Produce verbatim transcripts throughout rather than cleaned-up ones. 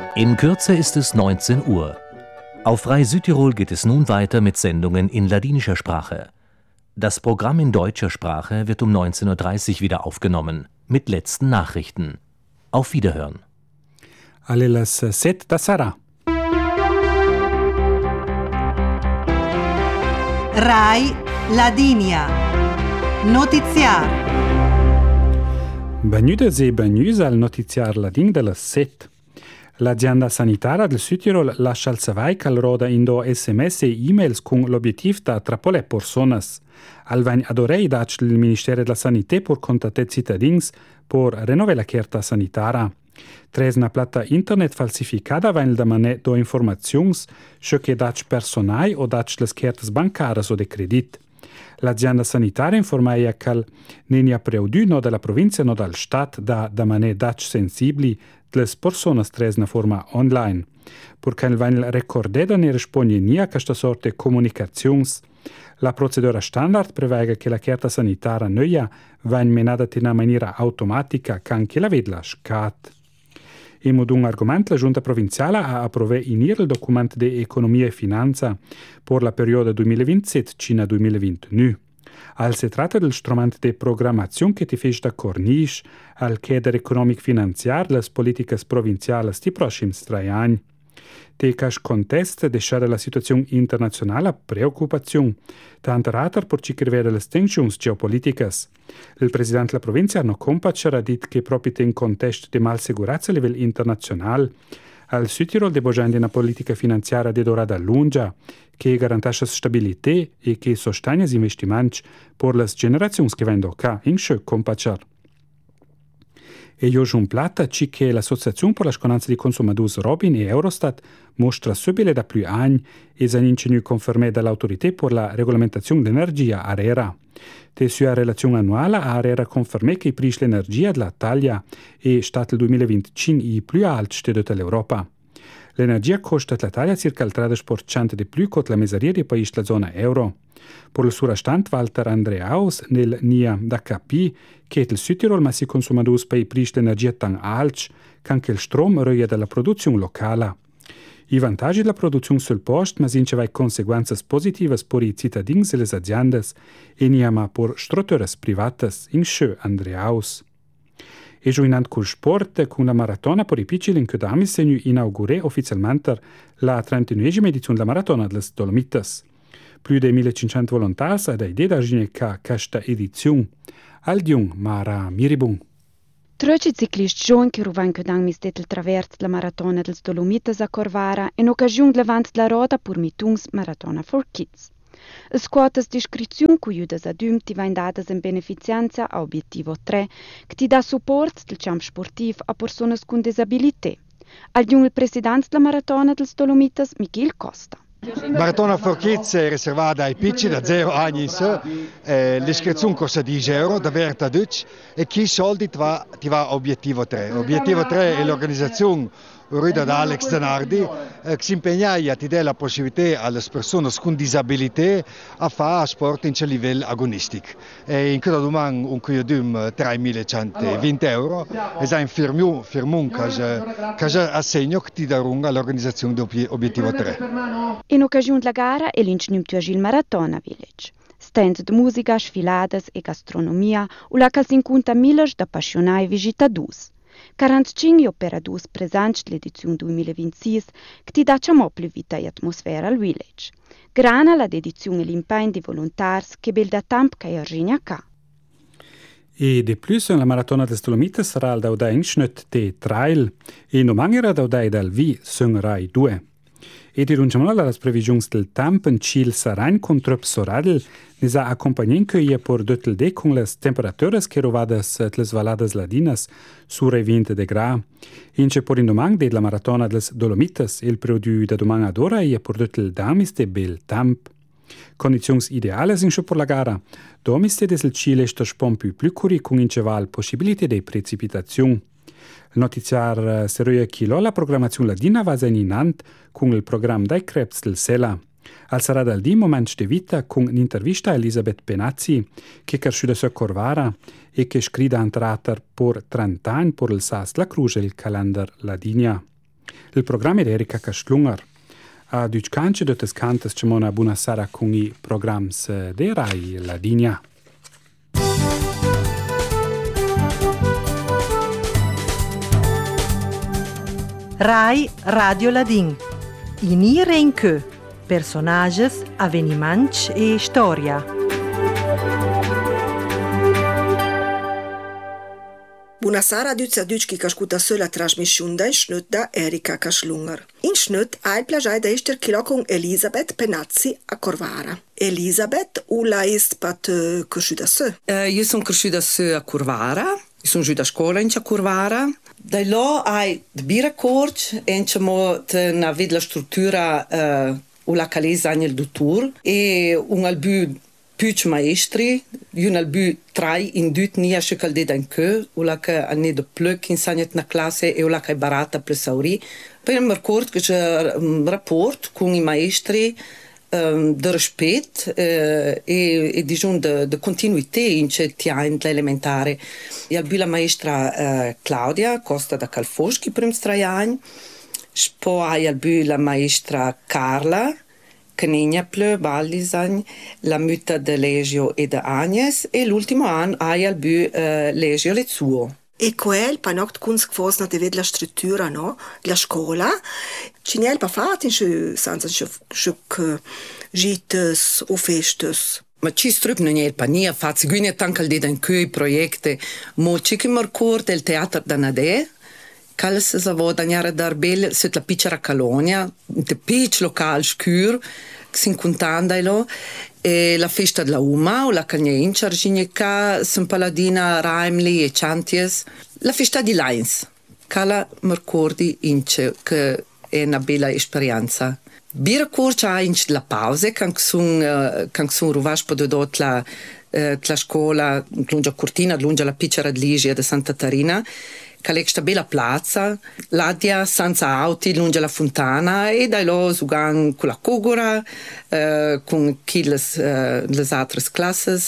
In Kürze ist es neunzehn Uhr. Auf Frei Südtirol geht es nun weiter mit Sendungen in ladinischer Sprache. Das Programm in deutscher Sprache wird um neunzehn Uhr dreißig wieder aufgenommen, mit letzten Nachrichten. Auf Wiederhören. Alle las set da sarà. Rai Ladinia. Notiziar. Benüdes e benüs al notiziar ladin de las set. L'azienda sanitaria del Südtirol lascia al savai cal roda indo S M S e e-mails con l'obiettiv da trapole personas. Alvain adorei dac il Ministero della Sanità por contate cittadins por renove la carta sanitaria. Tres na plata internet falsificada vain da manet do informazions, scho che dac personai o dac les cartas bancaras o de credit. L'azienda sanitaria informaia cal nenia preudu no della provincia no dal stat da da manet dac sensibli les personas tres na forma online. Purché il vain recordeda ne risponde nia questa sorte comunicazions. La procedura standard prevede che la carta sanitaria noia vain menada in una maniera automatica che anche la vedla scat. In mod un argument la Giunta Provinciale ha apprové inir il document de Economia e Finanza per la periodo duemilaventisette fino al duemilaventuno. Al si tratta del strumento de programmazione che ti fece da cornice al cadre economic-finanziar les politiches provinciales di prossims tre anni. Te cash contest deixare la situazione internazionale preoccupazione, tanto ratar per ci crivere le tensions geopoliticas. Il presidente della provincia Arno Kompatscher ha dit che proprio in contesto di malsicurezza a livello internazionale, al Südtirol de bojandi una politica finanziaria de dorada lunga, che garantisce stabilità e che sostiene gli investimenti per le generazioni che vengono qua, in Schö Kompatscher. E io un plata ci che l'Associazione per la Sconanza di Consumatus Robin e Eurostat mostra subile da più anni e s'anincenù confermé dall'autorità per la regolamentazione dell'energia ARERA. Te sua relazione annuale ARERA confermé che i prezzi dell'energia dell'Italia è stato il duemilaventicinque i più alti di tutta l'Europa. L'energia costa all'Italia circa il tredici per cento di più che la mesaria dei paesi della zona euro. Per il suo restante Walter Andreaus nel N I A da capì che il Südtirol ma si consuma dus per i prezzi dell'energia tan alti che anche il strom röja della produzione locale. I vantaggi della produzione sul posto ma sinceva conseguenze positive per i cittadini e le aziende e N I A ma per strutture private in Schö Andreaus. E giuinant col sport, con la maratona per i piccoli in Codami segno inauguré ufficialmente la trentanovesima edizione della maratona delle Dolomites. Più di millecinquecento volontari ad idea da gineca questa edizione. Al diun Mara Miribun. Treci ciclisti giovani che ruvan Codang mistet il traverso della maratona delle Dolomites a Corvara in occasione dell'avanti della roda per Mitungs Maratona for Kids. Le quotas di iscrizione che aiutano adulti vanno date in beneficenza a obiettivo tre, che ti dà supporto del campo sportivo a persone con disabilità. Al diun il presidente della maratona delle Dolomites, Michele Costa. Maratona for Kids è riservata ai piccoli da zero anni in su, eh, l'iscrizione costa dieci euro, davvero a tutti, e chi soldi ti va, ti va a obiettivo tre. Obiettivo tre è l'organizzazione guidata da Alex Zanardi, eh, che si impegna a dare la possibilità alle persone con disabilità a fare sport in livello agonistico. E in quella domanda un cui abbiamo tremilacentoventi euro, e è un firmum, firmum che assegno che ti darà all'organizzazione di obiettivo tre. In occasione della gara è l'incendio il Maratona Village. Stand di musica, sfilades e gastronomia, u la che si incontra migliaia di appassionati e visitatori. quarantacinque operatori presenti nell'edizione duemilaventisei che ti dà più vita e atmosfera al village. Grana la dedizione e l'impegno di volontari che bel da tempo che Virginia ca. E di più la maratona delle Dolomites sarà al dauda inschnut de trail e non mancherà dauda dal vi Rai due. E di rungiamola las previsioni del tempo in Cil saranno con trop soradel ne sa accompagnen che ia por dötel de con las temperaturas che rovadas les valadas ladinas sure vinte de gra. Ince por indomang de la maratona des Dolomites il periodu da domang ad ora ia por dötel damis de bel temp. Condizions ideales in por la gara. Domiste des il Cile sto spon più più curi con inceval possibilità de precipitazione. Il notiziar seroia chilo la programmazione ladina va zaninant con il programma dai Krebs del Sela. Al sarà dal di moment de vita con un'intervista a Elisabeth Benazzi che cresciuta su Corvara e che scrida antrater por trenta anni por il Sas la Cruce il calendar ladinia. Il programma è di Erika Kastlungar. A Duccanci de tes cantas cemona buona sera con i programmi de Rai Ladinia. Rai Radio Ladin. In i renke. Personages, avveniments e storia. Buonasera a tutti e che ascolta la trasmissione in Schnut da Erika Kastlungar. In Schnut ha il piacere di essere qui con Elisabeth Penazzi a Corvara. Elisabeth, ula ist pat cresciuta su? Uh, io sono cresciuta su a Corvara, io sono giù da scuola in Corvara. Da là hai il biracord e abbiamo una vedla struttura uh, ula calesa nel dottor e un albu più maestri, un albu trai in dut nia scekalde dan que, ula che anne de pluk insegnet na classe e ula che barata plus sauri. Poi mi ricordo che c'è un rapporto con i maestri um, de rispetto uh, e, e diciamo de, de continuità in c'è l'elementare. E albu la maestra uh, Claudia Costa da Calfoschi per tre anni, poi albu la maestra Carla Canigna Plö, Ballisan, la muta de Legio e de Agnes e l'ultimo anno hai al bu uh, Legio Lezuo. E quel panoct kunst gefosna de ved la struttura, no? La scuola. Ci n'è pa fatti in senza schuc gites o festes. Ma ci strup non è pa nia fatti, guine tanca al dedan coi proiecte, mo ci che marcor del teatro da Nade. Calles se va dagnare dar bel sut la piccera colonia, de pitch local scur, sin contandalo e la festa della Uma o la Cagnencia, Arginica, San Paladina, Raimli e Chanties, la festa di Lions. Cala mercordi ince che è una bella esperienza. Bira corcia ince la pause, kan sun kan sun ruvash pododot la la scuola lunga Cortina, lunga la piccera Ligia de Santa Tarina. Che sta bella piazza, l'adia senza auti lungo la fontana e da là sugan con la cogora, eh, con chi le, eh, le altre classi.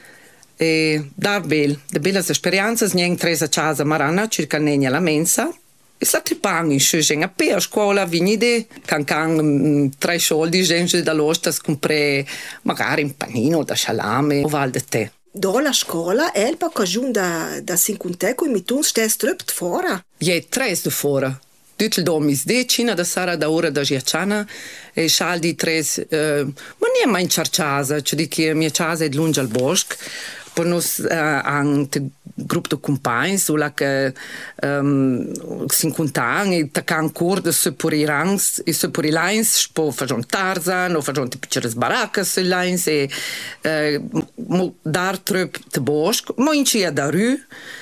E dar bel, de belle esperienze, niente tre a casa marana, circa nenia la mensa. E sta tripang in scusen a pe a scuola vinide, can can tre soldi, gente da l'osta scomprare magari un panino da salame o val de te. Da la scuola, el pa cajun da, da cinquante con mi tun stes trupt fora. Je tres de fora. Dutel domis de cina da sara da ora da giacciana e scialdi tres, uh, ma nie mai in ciarciasa, cioè di che mia casa è lunge al bosco. Per nos uh, un gruppo di compagni, sulla che um, cinquanta anni, e taccan corda su per i rangs, e su per i lines, po facciamo Tarzan, o facciamo ti piccere baracche su i lines, e uh, dar trup de bosco, ma in cia da ru,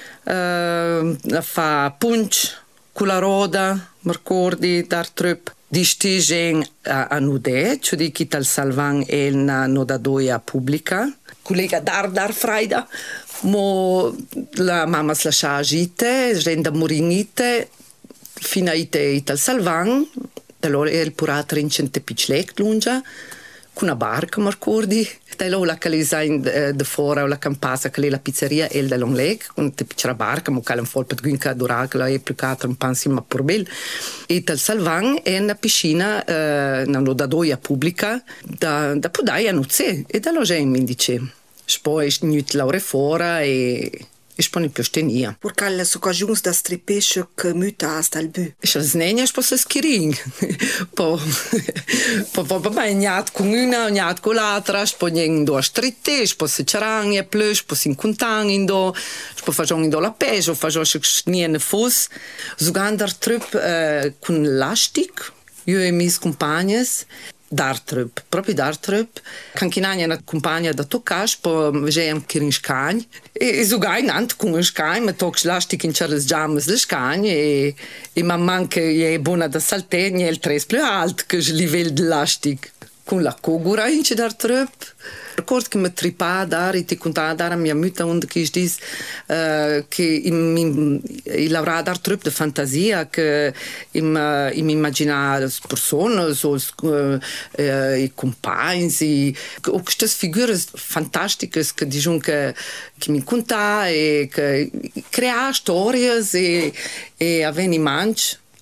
uh, fa punch, con la roda, mercordi, dar trup, di stigen a, a nude, cioè di chi tal salvan e na nodadoia pubblica, collega dar dar fraida, mo la mamma slascia agite, renda morinite, fino a ite ital salvan, allora il puratre in cente piclec lunga, con una barca, marcordi, allora la calisa in de fora o la campasa che la pizzeria el de longlec, con te piccera barca, mo calen fol per gunca durac, la e più catra un pansima porbel, e tal salvan è una piscina, eh, una nodadoia pubblica, da, da podai a nuzze, e da lo gen mi dice. Poi nut laure fora e e sponi più stenia. Por calle so cajuns da stripesce che muta hasta il bu. E se snenia spo se schiring. Po po po po bagnat con una, gnat con l'altra, spo nien do stritte, spo se charang e plus, spo sin contang in do, spo fajon in do la peso, fajon se snien fos. Zugander trup uh, con lastic, io e mis compagnes. Dartrup, proprio Dartrup. Kan kinanja na compagna da tocaš, po vežejem kirin škanj. E zugaj nant kun škanj, me tok šlaštik in čarles džames le škanj. E, e mamman che je bona da salte, nije il tres più alt che je livel de lastik. Con la cogura in ce Dartrup. Record che mi tripa dar e ti contava dar a mia muta onde che dis uh, che im il lavora dar trup de fantasia che im uh, im immagina persone so uh, uh, i compagni i o queste figure fantastiche che diciamo che che mi conta e che crea storie e e avvenimenti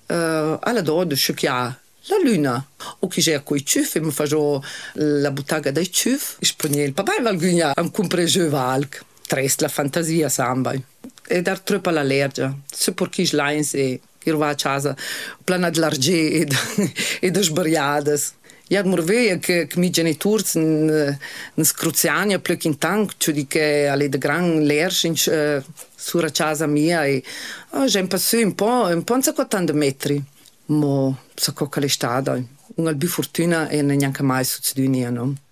uh, alla do de sciocchià la luna. O chi c'è coi ciuffi, mi faccio la buttaga dei ciuffi, e spogni il papà e valgugna a comprare valc. Trest la fantasia samba. E dar troppo all'allergia. Se per chi slains e che va a casa, plana di larghe e de sbariadas. Ja, mor veia che, che mi genitori in Scruziania plec in tank, cioè di che alle de gran lerci uh, sulla casa mia e oh, j'ai passé un po', un po' non so quanti metri. Ma so che è stata. Una albi fortuna e neanche mai succeduto, no?